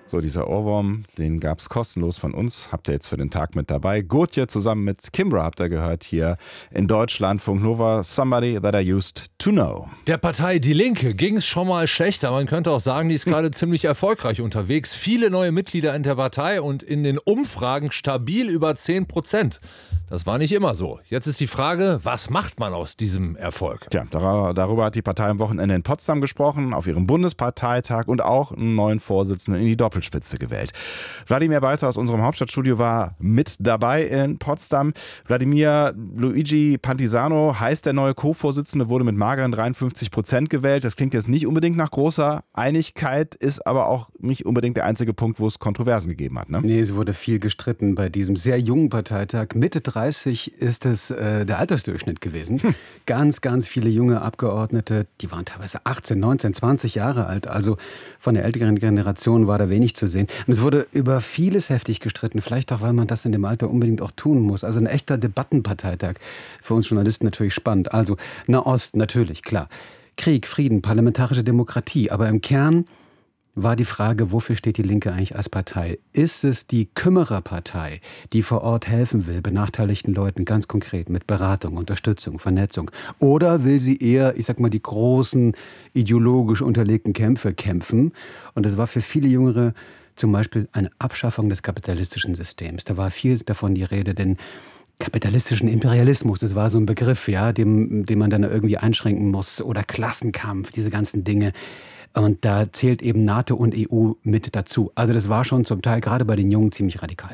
So, dieser Ohrwurm, den gab es kostenlos von uns. Habt ihr jetzt für den Tag mit dabei. Gotye zusammen mit Kimbra habt ihr gehört hier in Deutschland. Funk Nova, Somebody That I Used to Know. Der Partei Die Linke ging es schon mal schlechter. Man könnte auch sagen, die ist gerade ziemlich erfolgreich unterwegs. Viele neue Mitglieder in der Partei und in den Umfragen stabil über 10%. Das war nicht immer so. Jetzt ist die Frage, was macht man aus diesem Erfolg? Tja, darüber hat die Partei am Wochenende in Potsdam gesprochen, auf ihrem Bundesparteitag und auch einen neuen Vorsitzenden in die Doppelspitze gewählt. Wladimir Balzer aus unserem Hauptstadtstudio war mit dabei in Potsdam. Wladimir, Luigi Pantisano heißt der neue Co-Vorsitzende, wurde mit mageren 53% gewählt. Das klingt jetzt nicht unbedingt nach großer Einigkeit, ist aber auch nicht unbedingt der einzige Punkt, wo es Kontroversen gegeben hat. Ne? Nee, es wurde viel gestritten bei diesem sehr jungen Parteitag. Mitte 30 ist es der Altersdurchschnitt gewesen. Ganz, ganz viele junge Abgeordnete, die waren teilweise 18, 19, 20 Jahre alt. Also von der älteren Generation war da wenig zu sehen. Und es wurde über vieles heftig gestritten. Vielleicht auch, weil man das in dem Alter unbedingt auch tun muss. Also ein echter Debattenparteitag. Für uns Journalisten natürlich spannend. Also Nahost natürlich, klar. Krieg, Frieden, parlamentarische Demokratie. Aber im Kern war die Frage, wofür steht die Linke eigentlich als Partei? Ist es die Kümmererpartei, die vor Ort helfen will, benachteiligten Leuten ganz konkret mit Beratung, Unterstützung, Vernetzung? Oder will sie eher, ich sag mal, die großen ideologisch unterlegten Kämpfe kämpfen? Und es war für viele Jüngere zum Beispiel eine Abschaffung des kapitalistischen Systems. Da war viel davon die Rede, denn kapitalistischen Imperialismus, das war so ein Begriff, ja, den man dann irgendwie einschränken muss. Oder Klassenkampf, diese ganzen Dinge. Und da zählt eben NATO und EU mit dazu. Also das war schon zum Teil gerade bei den Jungen ziemlich radikal.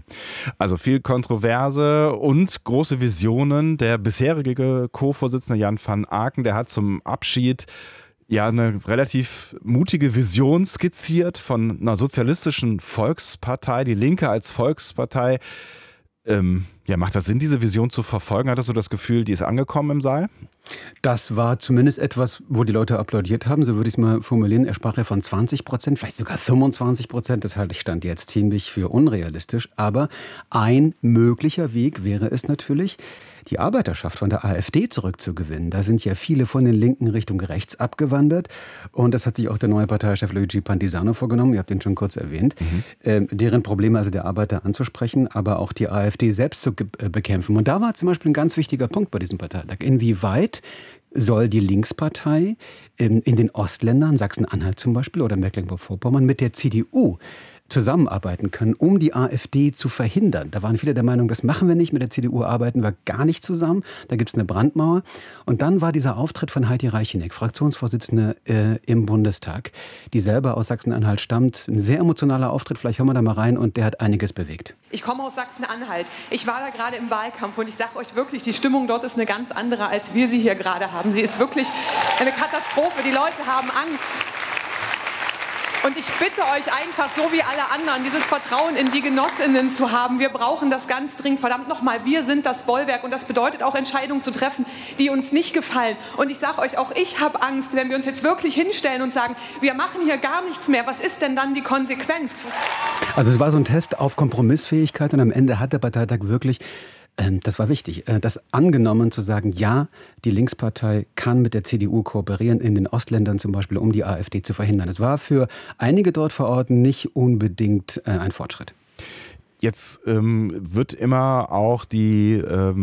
Also viel Kontroverse und große Visionen. Der bisherige Co-Vorsitzende Jan van Aken, der hat zum Abschied ja eine relativ mutige Vision skizziert von einer sozialistischen Volkspartei, die Linke als Volkspartei. Ja, macht das Sinn, diese Vision zu verfolgen? Hattest du das Gefühl, die ist angekommen im Saal? Das war zumindest etwas, wo die Leute applaudiert haben, so würde ich es mal formulieren. Er sprach ja von 20%, vielleicht sogar 25%. Das halte ich Stand jetzt ziemlich für unrealistisch. Aber ein möglicher Weg wäre es natürlich, die Arbeiterschaft von der AfD zurückzugewinnen. Da sind ja viele von den Linken Richtung rechts abgewandert. Und das hat sich auch der neue Parteichef Luigi Pantisano vorgenommen. Ihr habt ihn schon kurz erwähnt. Deren Probleme also der Arbeiter anzusprechen, aber auch die AfD selbst zu bekämpfen. Und da war zum Beispiel ein ganz wichtiger Punkt bei diesem Parteitag. Inwieweit soll die Linkspartei in den Ostländern, Sachsen-Anhalt zum Beispiel oder Mecklenburg-Vorpommern, mit der CDU zusammenarbeiten können, um die AfD zu verhindern. Da waren viele der Meinung, das machen wir nicht, mit der CDU arbeiten wir gar nicht zusammen, da gibt es eine Brandmauer. Und dann war dieser Auftritt von Heidi Reicheneck, Fraktionsvorsitzende im Bundestag, die selber aus Sachsen-Anhalt stammt. Ein sehr emotionaler Auftritt, vielleicht hören wir da mal rein, und der hat einiges bewegt. Ich komme aus Sachsen-Anhalt. Ich war da gerade im Wahlkampf und ich sage euch wirklich, die Stimmung dort ist eine ganz andere, als wir sie hier gerade haben. Sie ist wirklich eine Katastrophe. Die Leute haben Angst. Und ich bitte euch einfach, so wie alle anderen, dieses Vertrauen in die Genossinnen zu haben. Wir brauchen das ganz dringend. Verdammt nochmal, wir sind das Bollwerk. Und das bedeutet auch, Entscheidungen zu treffen, die uns nicht gefallen. Und ich sage euch, auch ich habe Angst, wenn wir uns jetzt wirklich hinstellen und sagen, wir machen hier gar nichts mehr. Was ist denn dann die Konsequenz? Also es war so ein Test auf Kompromissfähigkeit und am Ende hat der Parteitag wirklich, das war wichtig, das angenommen zu sagen, ja, die Linkspartei kann mit der CDU kooperieren, in den Ostländern zum Beispiel, um die AfD zu verhindern. Es war für einige dort vor Ort nicht unbedingt ein Fortschritt. Jetzt wird immer auch die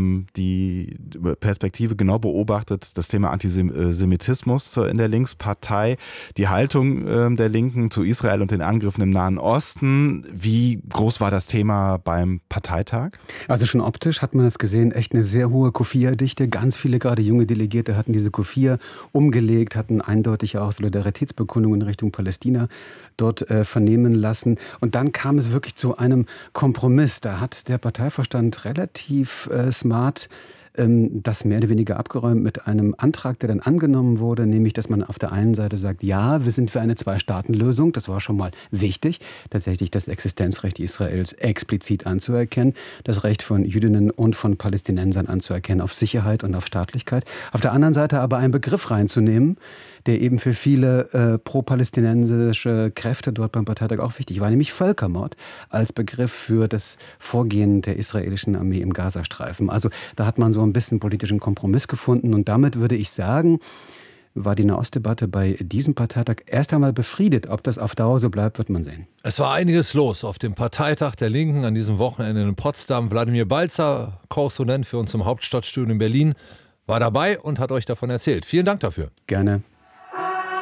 Perspektive genau beobachtet, das Thema Antisemitismus in der Linkspartei, die Haltung der Linken zu Israel und den Angriffen im Nahen Osten. Wie groß war das Thema beim Parteitag? Also schon optisch hat man das gesehen, echt eine sehr hohe Kufiyya-Dichte. Ganz viele, gerade junge Delegierte, hatten diese Kufiyya umgelegt, hatten eindeutig auch Solidaritätsbekundungen in Richtung Palästina dort vernehmen lassen. Und dann kam es wirklich zu einem Kompromiss. Da hat der Parteivorstand relativ smart das mehr oder weniger abgeräumt mit einem Antrag, der dann angenommen wurde, nämlich, dass man auf der einen Seite sagt, ja, wir sind für eine Zwei-Staaten-Lösung. Das war schon mal wichtig, tatsächlich das Existenzrecht Israels explizit anzuerkennen, das Recht von Jüdinnen und von Palästinensern anzuerkennen auf Sicherheit und auf Staatlichkeit. Auf der anderen Seite aber einen Begriff reinzunehmen, der eben für viele pro-palästinensische Kräfte dort beim Parteitag auch wichtig war, nämlich Völkermord als Begriff für das Vorgehen der israelischen Armee im Gazastreifen. Also da hat man so ein bisschen politischen Kompromiss gefunden und damit würde ich sagen, war die Nahostdebatte bei diesem Parteitag erst einmal befriedet. Ob das auf Dauer so bleibt, wird man sehen. Es war einiges los auf dem Parteitag der Linken an diesem Wochenende in Potsdam. Wladimir Balzer, Korrespondent für uns im Hauptstadtstudio in Berlin, war dabei und hat euch davon erzählt. Vielen Dank dafür. Gerne.